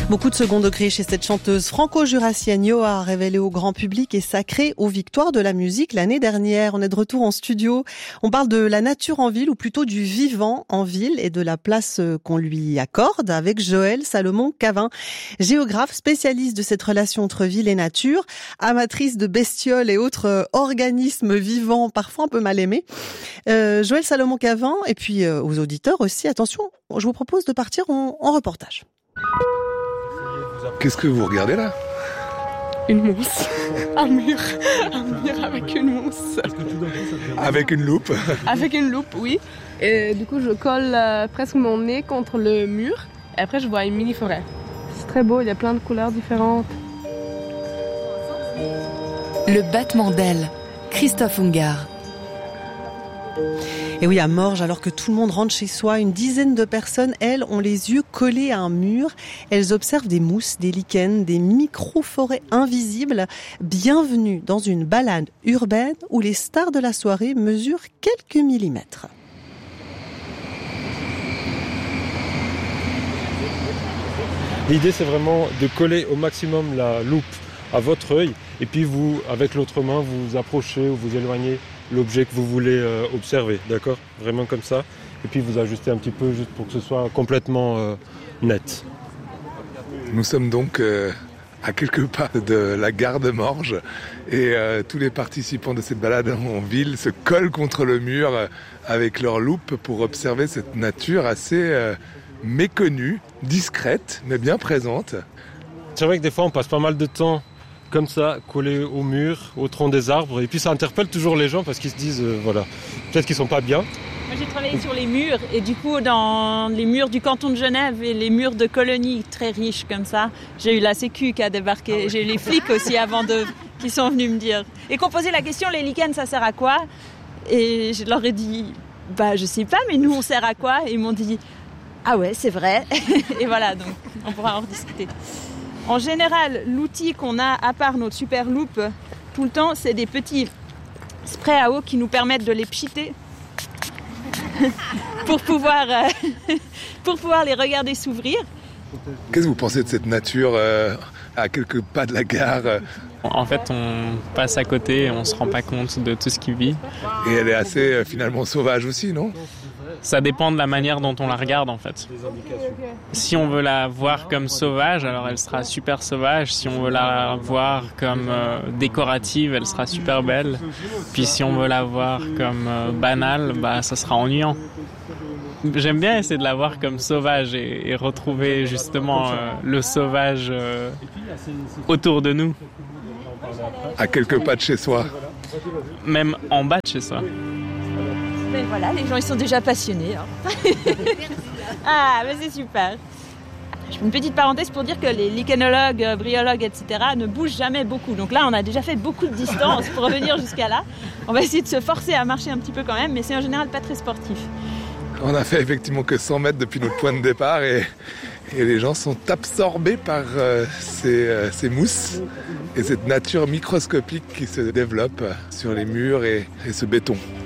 Beaucoup de second degré chez cette chanteuse franco-jurassienne Yoa, révélée au grand public et sacrée aux victoires de la musique l'année dernière. On est de retour en studio. On parle de la nature en ville, ou plutôt du vivant en ville, et de la place qu'on lui accorde avec Joëlle Salomon-Cavin, géographe spécialiste de cette relation entre ville et nature, amatrice de bestioles et autres organismes vivants parfois un peu mal aimés. Joëlle Salomon-Cavin, et puis aux auditeurs aussi, attention, je vous propose de partir en reportage. Qu'est-ce que vous regardez là ? Une mousse. Un mur avec une mousse. Avec une loupe ? Avec une loupe, oui. Et du coup, je colle presque mon nez contre le mur. Et après, je vois une mini-forêt. C'est très beau, il y a plein de couleurs différentes. Le battement d'ailes. Christophe Ungart. Et oui, à Morges, alors que tout le monde rentre chez soi, une dizaine de personnes, elles, ont les yeux collés à un mur. Elles observent des mousses, des lichens, des micro-forêts invisibles. Bienvenue dans une balade urbaine où les stars de la soirée mesurent quelques millimètres. L'idée, c'est vraiment de coller au maximum la loupe à votre œil. Et puis vous, avec l'autre main, vous approchez ou vous éloignez l'objet que vous voulez observer, d'accord ? Vraiment comme ça. Et puis vous ajustez un petit peu juste pour que ce soit complètement net. Nous sommes donc à quelques pas de la gare de Morges et tous les participants de cette balade en ville se collent contre le mur avec leur loupe pour observer cette nature assez méconnue, discrète mais bien présente. C'est vrai que des fois on passe pas mal de temps comme ça, collés au mur, au tronc des arbres. Et puis ça interpelle toujours les gens parce qu'ils se disent, peut-être qu'ils sont pas bien. Moi j'ai travaillé sur les murs et du coup dans les murs du canton de Genève et les murs de colonies très riches comme ça, j'ai eu la Sécu qui a débarqué. J'ai eu les flics aussi qui sont venus me dire. Et qu'on posait la question, les lichens ça sert à quoi ? Et je leur ai dit, je sais pas, mais nous on sert à quoi ? Et ils m'ont dit, ah ouais c'est vrai. Et voilà, donc on pourra en rediscuter. En général, l'outil qu'on a, à part notre super loupe, tout le temps, c'est des petits sprays à eau qui nous permettent de les pchiter pour pouvoir les regarder s'ouvrir. Qu'est-ce que vous pensez de cette nature à quelques pas de la gare ? En fait, on passe à côté et on ne se rend pas compte de tout ce qui vit. Et elle est assez finalement sauvage aussi, non ? Ça dépend de la manière dont on la regarde, en fait. Si on veut la voir comme sauvage, alors elle sera super sauvage. Si on veut la voir comme décorative, elle sera super belle. Puis si on veut la voir comme banale, ça sera ennuyant. J'aime bien essayer de la voir comme sauvage et retrouver justement le sauvage autour de nous. À quelques pas de chez soi. Même en bas de chez soi. Ben voilà, les gens ils sont déjà passionnés. Hein. Ah, mais c'est super. Je fais une petite parenthèse pour dire que les lichenologues, bryologues, etc. ne bougent jamais beaucoup. Donc là, on a déjà fait beaucoup de distance pour revenir jusqu'à là. On va essayer de se forcer à marcher un petit peu quand même, mais c'est en général pas très sportif. On a fait effectivement que 100 mètres depuis notre point de départ et les gens sont absorbés par ces mousses et cette nature microscopique qui se développe sur les murs et ce béton.